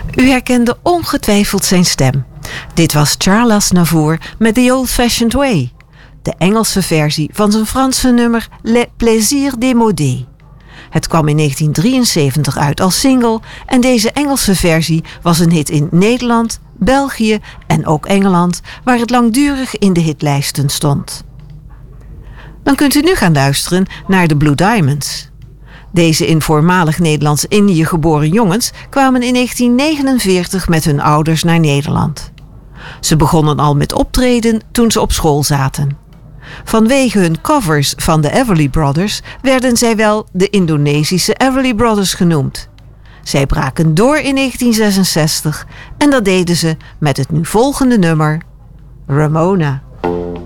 U herkende ongetwijfeld zijn stem. Dit was Charles Aznavour met The Old Fashioned Way, de Engelse versie van zijn Franse nummer Le Plaisir Démodé. Het kwam in 1973 uit als single en deze Engelse versie was een hit in Nederland, België en ook Engeland, waar het langdurig in de hitlijsten stond. Dan kunt u nu gaan luisteren naar de Blue Diamonds. Deze in voormalig Nederlands-Indië geboren jongens kwamen in 1949 met hun ouders naar Nederland. Ze begonnen al met optreden toen ze op school zaten. Vanwege hun covers van de Everly Brothers werden zij wel de Indonesische Everly Brothers genoemd. Zij braken door in 1966 en dat deden ze met het nu volgende nummer, Ramona.